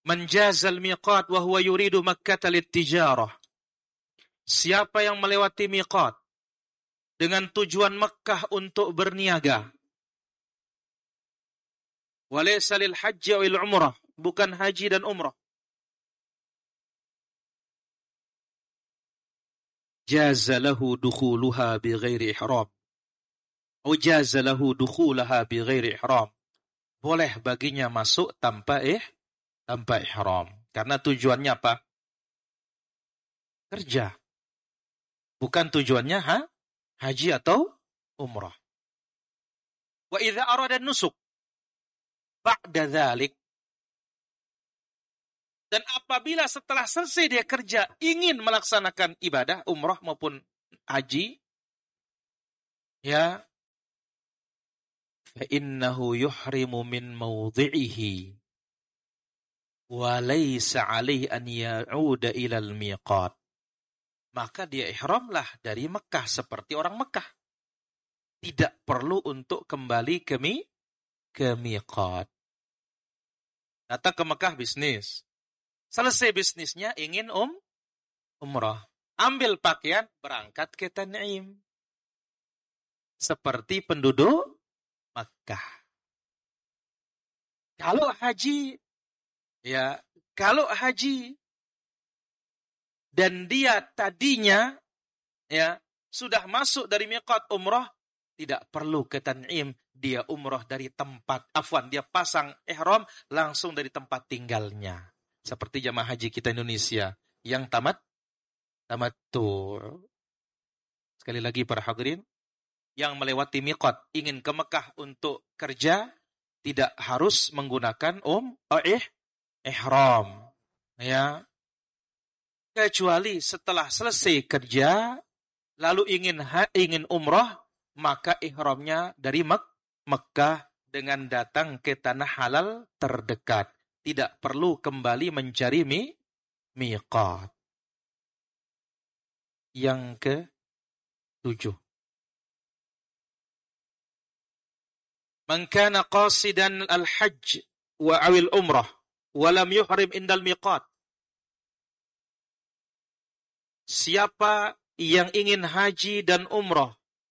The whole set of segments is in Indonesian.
Man jazal miqat wa huwa yuridu Makkah lit-tijarah. Siapa yang melewati miqat dengan tujuan Mekkah untuk berniaga. Walaysa lil hajji wal umrah, bukan haji dan umrah. Jaza lahu dukhuluha bighairi ihram. Atau jaza lahu dukhulaha bighairi ihram. Boleh baginya masuk tanpa ihram. Karena tujuannya apa? Kerja. Bukan tujuannya haji atau umrah. Wa idza arada nusuk ba'da dzalik, dan apabila setelah selesai dia kerja ingin melaksanakan ibadah umrah maupun haji, ya, fa innahu yuhrimu min mawdhi'ihi wa laysa 'alaihi an ya'uda ila al-miqat. Maka dia ihramlah dari Mekah seperti orang Mekah. Tidak perlu untuk kembali ke miqat. Datang ke Mekah bisnis. Selesai bisnisnya ingin umrah. Ambil pakaian, berangkat ke Tan'im. Seperti penduduk Mekah. Kalau haji dan dia tadinya sudah masuk dari miqat umrah, tidak perlu ke Tan'im, dia umrah dari tempat, dia pasang ihram langsung dari tempat tinggalnya. Seperti jamaah haji kita Indonesia yang tamattu. Sekali lagi para hadirin, yang melewati miqat ingin ke Mekah untuk kerja tidak harus menggunakan ihram. Ya. Kecuali setelah selesai kerja lalu ingin umrah, maka ihramnya dari Mekah dengan datang ke tanah halal terdekat. Tidak perlu kembali mencari miqat. Yang ke-7. Man kana qasidan al-hajj wa awil umrah wa lam yuhrim indal miqat. Siapa yang ingin haji dan umrah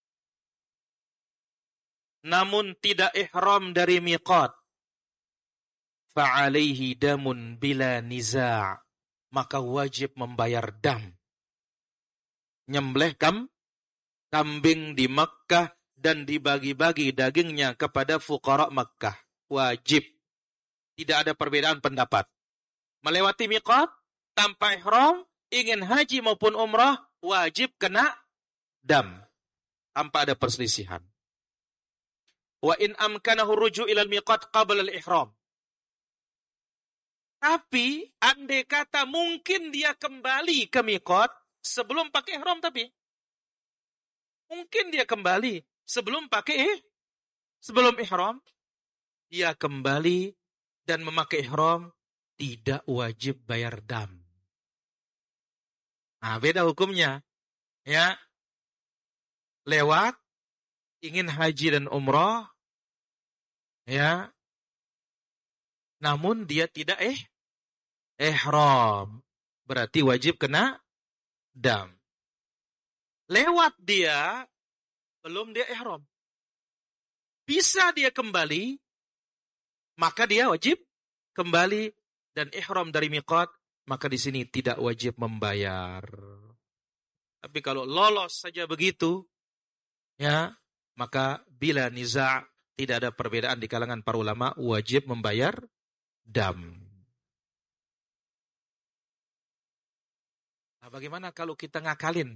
namun tidak ihram dari miqat, fa'alaihi damun bila niza', maka wajib membayar dam. Nyembelih kambing di Makkah dan dibagi-bagi dagingnya kepada fuqara Makkah. Wajib. Tidak ada perbedaan pendapat. Melewati miqat tanpa ihram, ingin haji maupun umrah, wajib kena dam. Tanpa ada perselisihan. Wa in amkanahu ruju' ilal miqat qabla al-ihram. Tapi andai kata mungkin dia kembali ke miqat sebelum pakai ihram, tapi mungkin dia kembali sebelum ihram, dia kembali dan memakai ihram, tidak wajib bayar dam. Nah, beda hukumnya. Ya. Lewat ingin haji dan umrah, ya. Namun dia tidak ihram. Berarti wajib kena dam. Lewat dia, belum dia ihram. Bisa dia kembali, maka dia wajib kembali dan ihram dari miqat, maka di sini tidak wajib membayar. Tapi kalau lolos saja begitu, ya, maka bila niza' tidak ada perbedaan di kalangan para ulama, wajib membayar dam. Nah, bagaimana kalau kita ngakalin?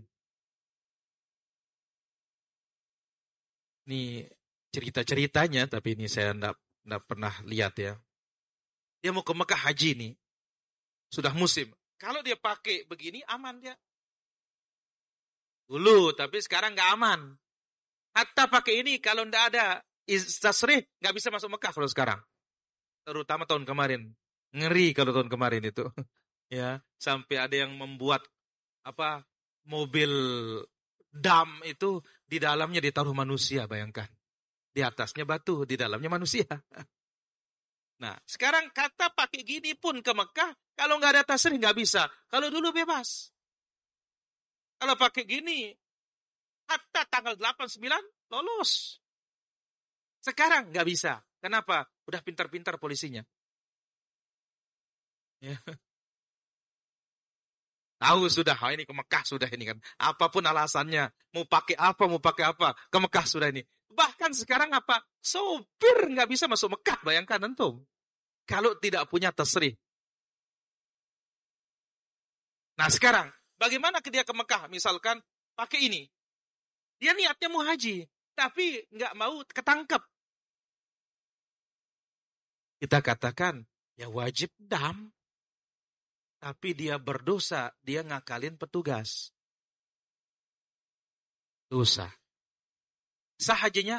Ini cerita-ceritanya, tapi ini saya enggak pernah lihat ya. Dia mau ke Mekah haji nih. Sudah musim. Kalau dia pakai begini, aman dia. Dulu, tapi sekarang enggak aman. Hatta pakai ini, kalau enggak ada tasrih, enggak bisa masuk Mekah kalau sekarang. Terutama tahun kemarin. Ngeri kalau tahun kemarin itu. Ya, sampai ada yang membuat mobil dam itu di dalamnya ditaruh manusia, bayangkan. Di atasnya batu, di dalamnya manusia. Nah, sekarang kata pakai gini pun ke Mekah, kalau nggak ada tasrih nggak bisa. Kalau dulu bebas. Kalau pakai gini, hatta tanggal 8-9 lolos. Sekarang nggak bisa. Kenapa? Udah pintar-pintar polisinya. Ya. Tahu sudah, ini ke Mekah sudah ini kan. Apapun alasannya, mau pakai apa, ke Mekah sudah ini. Bahkan sekarang apa? Sopir nggak bisa masuk Mekah, bayangkan antum. Kalau tidak punya tasrih. Nah sekarang, bagaimana dia ke Mekah? Misalkan pakai ini. Dia niatnya mau haji, tapi nggak mau ketangkep. Kita katakan, ya wajib dam. Tapi dia berdosa, dia ngakalin petugas. Dosa. Sah hajinya?